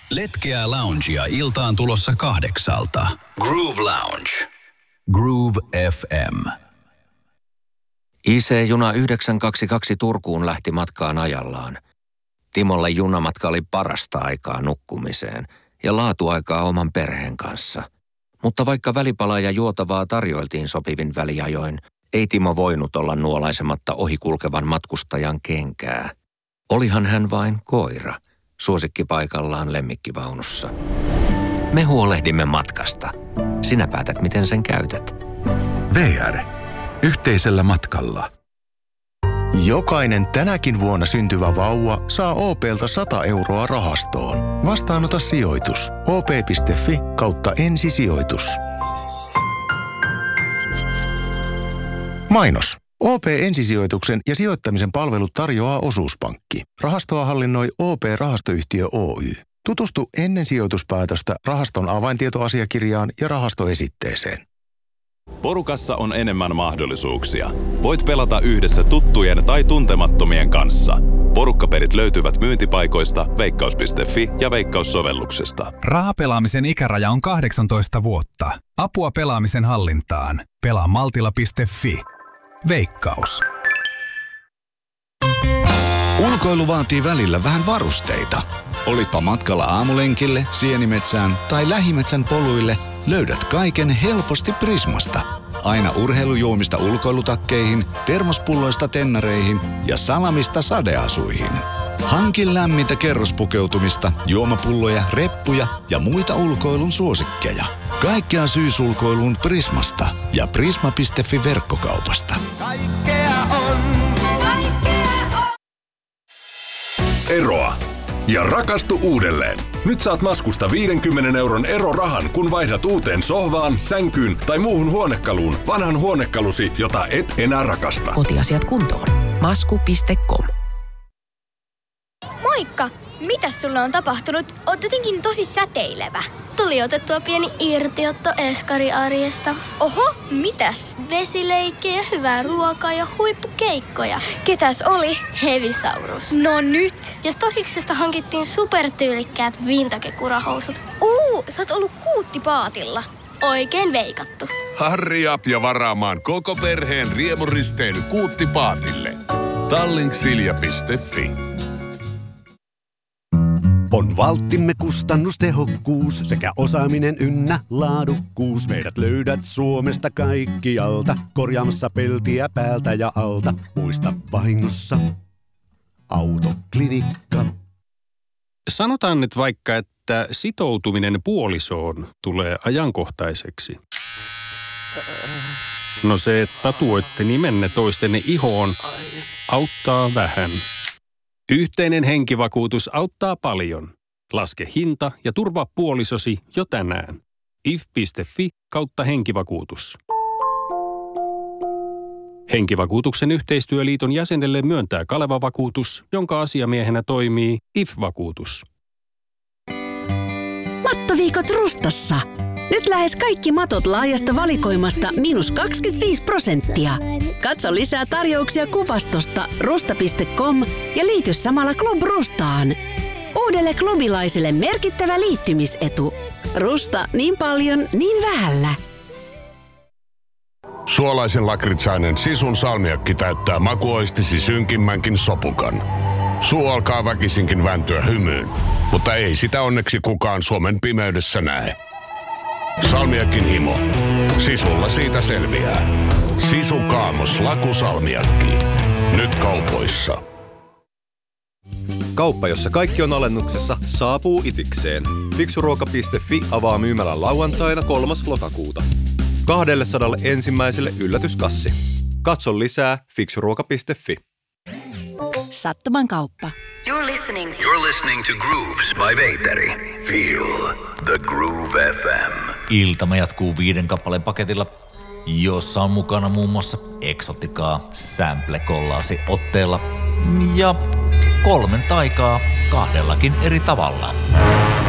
Letkeää loungea iltaan tulossa 8:00. Groove Lounge. Groove FM. IC-juna 922 Turkuun lähti matkaan ajallaan. Timolle junamatka oli parasta aikaa nukkumiseen ja laatuaikaa oman perheen kanssa. Mutta vaikka välipalaa ja juotavaa tarjoiltiin sopivin väliajoin, ei Timo voinut olla nuolaisematta ohikulkevan matkustajan kenkää. Olihan hän vain koira, suosikki paikallaan lemmikkivaunussa. Me huolehdimme matkasta. Sinä päätät, miten sen käytät. VR. Yhteisellä matkalla. Jokainen tänäkin vuonna syntyvä vauva saa OP:lta 100 € rahastoon. Vastaanota sijoitus. op.fi/ensisijoitus. Mainos. OP-ensisijoituksen ja sijoittamisen palvelut tarjoaa Osuuspankki. Rahastoa hallinnoi OP-rahastoyhtiö Oy. Tutustu ennen sijoituspäätöstä rahaston avaintietoasiakirjaan ja rahastoesitteeseen. Porukassa on enemmän mahdollisuuksia. Voit pelata yhdessä tuttujen tai tuntemattomien kanssa. Porukkapelit löytyvät myyntipaikoista, veikkaus.fi ja Veikkaus-sovelluksesta. Rahapelaamisen ikäraja on 18 vuotta. Apua pelaamisen hallintaan. Pelaa maltilla.fi. Veikkaus. Ulkoilu vaatii välillä vähän varusteita. Olitpa matkalla aamulenkille, sienimetsään tai lähimetsän poluille, löydät kaiken helposti Prismasta. Aina urheilujuomista ulkoilutakkeihin, termospulloista tennareihin ja salamista sadeasuihin. Hankin lämmintä kerrospukeutumista, juomapulloja, reppuja ja muita ulkoilun suosikkeja. Kaikkea syysulkoiluun Prismasta ja prisma.fi verkkokaupasta. Kaikkea on. Eroa ja rakastu uudelleen. Nyt saat Maskusta 50 € erorahan, kun vaihdat uuteen sohvaan, sänkyyn tai muuhun huonekaluun vanhan huonekalusi, jota et enää rakasta. Kotiasiat kuntoon. Masku.com. Moikka! Mitäs sulle on tapahtunut? Oot jotenkin tosi säteilevä. Tuli otettua pieni irtiotto eskariarjesta. Oho, mitäs? Vesileikkejä, hyvää ruokaa ja huippukeikkoja. Ketäs oli? Hevisaurus. No nyt! Ja Stosiksesta hankittiin supertyylikkäät vintage-kurahousut. Sä oot ollut kuuttipaatilla. Oikein veikattu. Hurry up ja varaamaan koko perheen riemuristeily kuuttipaatille. Tallinksilja.fi. On valttimme kustannustehokkuus sekä osaaminen ynnä laadukkuus. Meidät löydät Suomesta kaikkialta, korjaamassa peltiä päältä ja alta. Muista vahingossa Autoklinikka. Sanotaan nyt vaikka, että sitoutuminen puolisoon tulee ajankohtaiseksi. No se, että tatuoitte nimenne toistenne ihoon, auttaa vähän. Yhteinen henkivakuutus auttaa paljon. Laske hinta ja turvaa puolisosi jo tänään. if.fi/henkivakuutus. Henkivakuutuksen yhteistyöliiton jäsenelle myöntää Kaleva-vakuutus, jonka asiamiehenä toimii IF-vakuutus. Mattoviikot Rustassa. Nyt lähes kaikki matot laajasta valikoimasta -25%. Katso lisää tarjouksia kuvastosta rusta.com ja liity samalla Club Rustaan. Uudelle klubilaiselle merkittävä liittymisetu. Rusta niin paljon, niin vähällä. Suolaisen lakritsainen Sisun salmiakki täyttää makuoistisi synkimmänkin sopukan. Suu alkaa väkisinkin vääntyä hymyyn, mutta ei sitä onneksi kukaan Suomen pimeydessä näe. Salmiakin himo. Sisulla siitä selviää. Sisu Kaamos lakusalmiakki. Nyt kaupoissa. Kauppa, jossa kaikki on alennuksessa, saapuu itikseen. Fiksuruoka.fi avaa myymälän lauantaina 3. lokakuuta. 200 ensimmäiselle yllätyskassi. Katso lisää fiksuruoka.fi. Sattuman kauppa. You're listening to Grooves by Veiteri. Feel the Groove FM. Iltama jatkuu 5 kappaleen paketilla, jossa on mukana muun muassa eksotikaa, sample-kollaasi otteella ja 3 taikaa 2 eri tavalla.